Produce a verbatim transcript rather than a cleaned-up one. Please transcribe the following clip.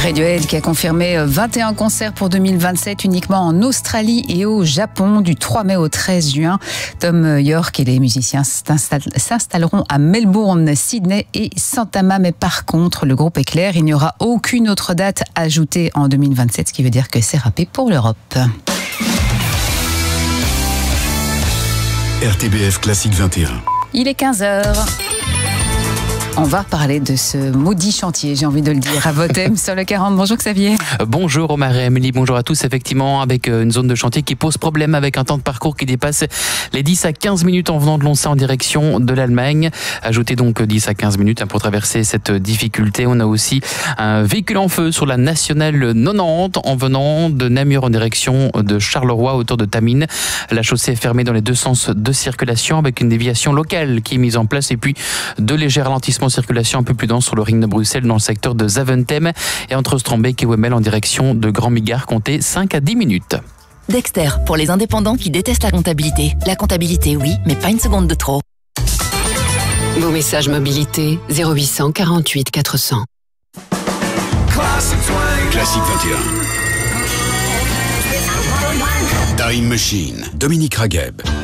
Radiohead qui a confirmé vingt et un concerts pour deux mille vingt-sept uniquement en Australie et au Japon du trois mai au treize juin. Tom York et les musiciens s'installeront à Melbourne, Sydney et Santama. Mais par contre, le groupe est clair, il n'y aura aucune autre date ajoutée en deux mille vingt-sept, ce qui veut dire que c'est râpé pour l'Europe. R T B F Classique vingt et un. Il est quinze heures. On va parler de ce maudit chantier, j'ai envie de le dire, à Votem sur le quarante. Bonjour Xavier. Bonjour Omar et Amélie, bonjour à tous. Effectivement, avec une zone de chantier qui pose problème, avec un temps de parcours qui dépasse les dix à quinze minutes en venant de Lonça en direction de l'Allemagne. Ajoutez donc dix à quinze minutes pour traverser cette difficulté. On a aussi un véhicule en feu sur la nationale quatre-vingt-dix en venant de Namur en direction de Charleroi autour de Tamines. La chaussée est fermée dans les deux sens de circulation avec une déviation locale qui est mise en place et puis de légers ralentissements en circulation un peu plus dense sur le ring de Bruxelles dans le secteur de Zaventem et entre Strombeek et Wemmel en direction de Grand Migard, comptez cinq à dix minutes. Dexter, pour les indépendants qui détestent la comptabilité. La comptabilité, oui, mais pas une seconde de trop. Vos messages mobilité zéro huit cent quarante-huit quatre cents. Classique vingt et un. Time Machine, Dominique Ragheb.